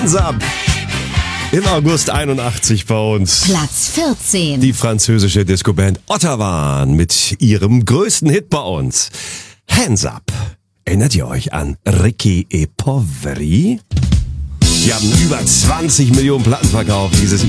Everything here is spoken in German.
Hands Up. Im August 81 bei uns. Platz 14. Die französische Discoband Ottawa mit ihrem größten Hit bei uns. Hands Up. Erinnert ihr euch an Ricky e Poveri? Die haben über 20 Millionen Platten verkauft, dieses